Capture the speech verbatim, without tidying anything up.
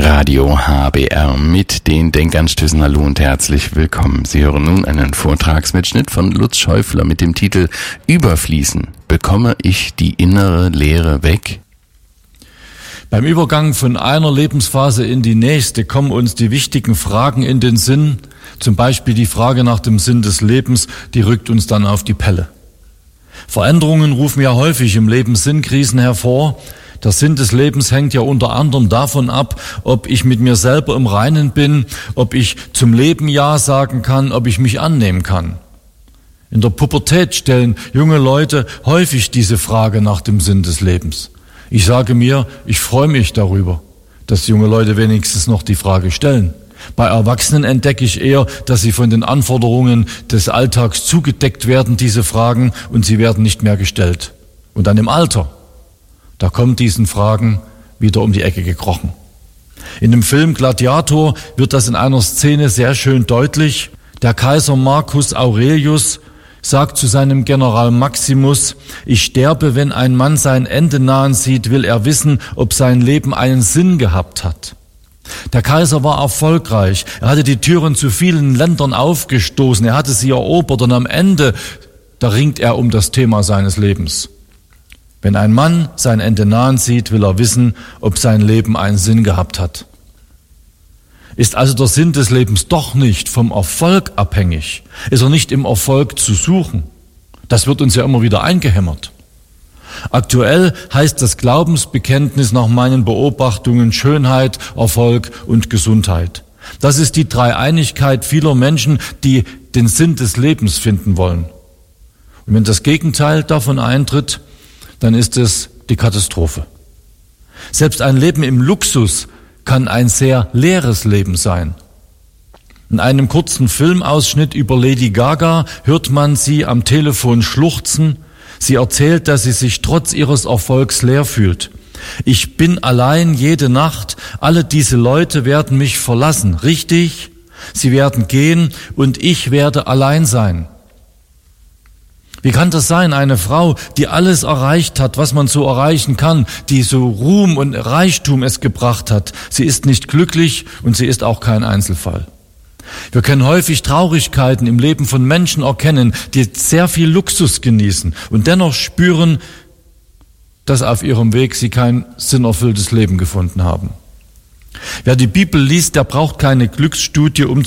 Radio H B R mit den Denkanstößen. Hallo und herzlich willkommen. Sie hören nun einen Vortragsmitschnitt von Lutz Schäufler mit dem Titel Überfließen. Bekomme ich die innere Leere weg? Beim Übergang von einer Lebensphase in die nächste kommen uns die wichtigen Fragen in den Sinn. Zum Beispiel die Frage nach dem Sinn des Lebens, die rückt uns dann auf die Pelle. Veränderungen rufen ja häufig im Leben Sinnkrisen hervor. Der Sinn des Lebens hängt ja unter anderem davon ab, ob ich mit mir selber im Reinen bin, ob ich zum Leben Ja sagen kann, ob ich mich annehmen kann. In der Pubertät stellen junge Leute häufig diese Frage nach dem Sinn des Lebens. Ich sage mir, ich freue mich darüber, dass junge Leute wenigstens noch die Frage stellen. Bei Erwachsenen entdecke ich eher, dass sie von den Anforderungen des Alltags zugedeckt werden, diese Fragen, und sie werden nicht mehr gestellt. Und dann im Alter, da kommen diesen Fragen wieder um die Ecke gekrochen. In dem Film Gladiator wird das in einer Szene sehr schön deutlich. Der Kaiser Marcus Aurelius sagt zu seinem General Maximus: Ich sterbe, wenn ein Mann sein Ende nahen sieht, will er wissen, ob sein Leben einen Sinn gehabt hat. Der Kaiser war erfolgreich. Er hatte die Türen zu vielen Ländern aufgestoßen. Er hatte sie erobert und am Ende, da ringt er um das Thema seines Lebens. Wenn ein Mann sein Ende nahen sieht, will er wissen, ob sein Leben einen Sinn gehabt hat. Ist also der Sinn des Lebens doch nicht vom Erfolg abhängig? Ist er nicht im Erfolg zu suchen? Das wird uns ja immer wieder eingehämmert. Aktuell heißt das Glaubensbekenntnis nach meinen Beobachtungen Schönheit, Erfolg und Gesundheit. Das ist die Dreieinigkeit vieler Menschen, die den Sinn des Lebens finden wollen. Und wenn das Gegenteil davon eintritt, dann ist es die Katastrophe. Selbst ein Leben im Luxus kann ein sehr leeres Leben sein. In einem kurzen Filmausschnitt über Lady Gaga hört man sie am Telefon schluchzen. Sie erzählt, dass sie sich trotz ihres Erfolgs leer fühlt. Ich bin allein jede Nacht. Alle diese Leute werden mich verlassen. Richtig? Sie werden gehen und ich werde allein sein. Wie kann das sein? Eine Frau, die alles erreicht hat, was man so erreichen kann, die so Ruhm und Reichtum es gebracht hat. Sie ist nicht glücklich und sie ist auch kein Einzelfall. Wir können häufig Traurigkeiten im Leben von Menschen erkennen, die sehr viel Luxus genießen und dennoch spüren, dass auf ihrem Weg sie kein sinnerfülltes Leben gefunden haben. Wer die Bibel liest, der braucht keine Glücksstudie, um